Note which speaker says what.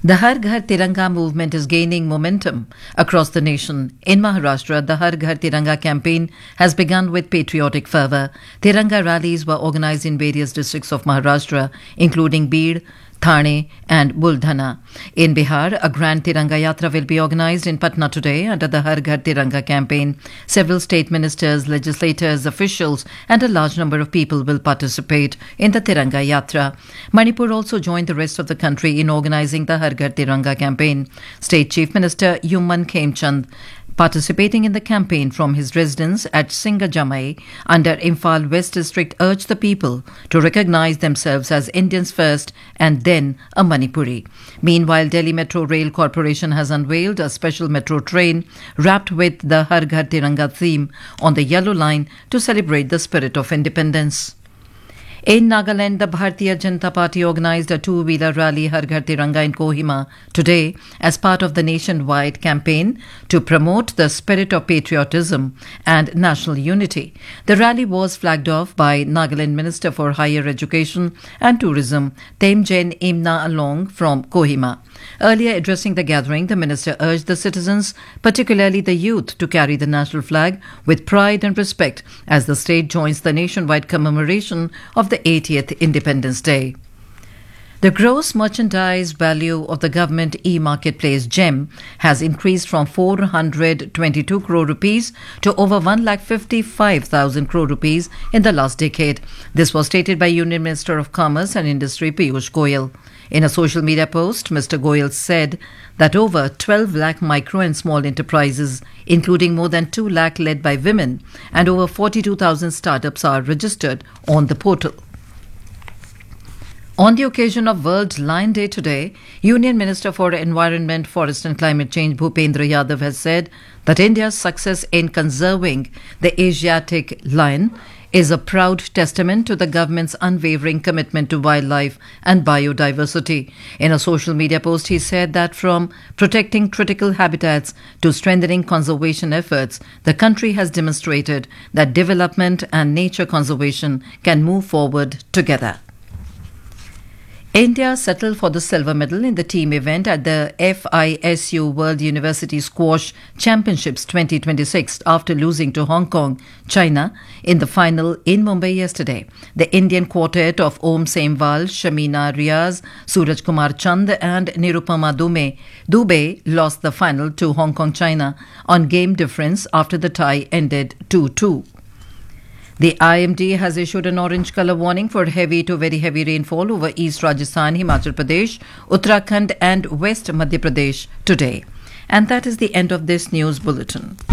Speaker 1: The Har Ghar Tiranga movement is gaining momentum across the nation. In Maharashtra, the Har Ghar Tiranga campaign has begun with patriotic fervour. Tiranga rallies were organised in various districts of Maharashtra, including Beed, Thane and Buldhana. In Bihar, a grand Tiranga Yatra will be organised in Patna today under the Har Ghar Tiranga campaign. Several state ministers, legislators, officials and a large number of people will participate in the Tiranga Yatra. Manipur also joined the rest of the country in organising the Har Ghar Tiranga campaign. State Chief Minister Yumman Khemchand participating in the campaign from his residence at Singajamai under Imphal West District urged the people to recognise themselves as Indians first and then a Manipuri. Meanwhile, Delhi Metro Rail Corporation has unveiled a special metro train wrapped with the Har Ghar Tiranga theme on the yellow line to celebrate the spirit of independence. In Nagaland, the Bharatiya Janata Party organised a two-wheeler rally Har Ghar Tiranga in Kohima today as part of the nationwide campaign to promote the spirit of patriotism and national unity. The rally was flagged off by Nagaland Minister for Higher Education and Tourism, Temjen Imna Along from Kohima. Earlier addressing the gathering, the minister urged the citizens, particularly the youth, to carry the national flag with pride and respect as the state joins the nationwide commemoration of the 80th Independence Day. The gross merchandise value of the government e-marketplace GEM has increased from 422 crore rupees to over 1,55,000 crore rupees in the last decade. This was stated by Union Minister of Commerce and Industry Piyush Goyal. In a social media post, Mr. Goyal said that over 12 lakh micro and small enterprises, including more than 2 lakh led by women, and over 42,000 startups are registered on the portal. On the occasion of World Lion Day today, Union Minister for Environment, Forest and Climate Change Bhupendra Yadav has said that India's success in conserving the Asiatic lion is a proud testament to the government's unwavering commitment to wildlife and biodiversity. In a social media post, he said that from protecting critical habitats to strengthening conservation efforts, the country has demonstrated that development and nature conservation can move forward together. India settled for the silver medal in the team event at the FISU World University Squash Championships 2026 after losing to Hong Kong, China in the final in Mumbai yesterday. The Indian quartet of Om Semwal, Shamina Riaz, Suraj Kumar Chand and Nirupama Dubey lost the final to Hong Kong, China on game difference after the tie ended 2-2. The IMD has issued an orange colour warning for heavy to very heavy rainfall over East Rajasthan, Himachal Pradesh, Uttarakhand and West Madhya Pradesh today. And that is the end of this news bulletin.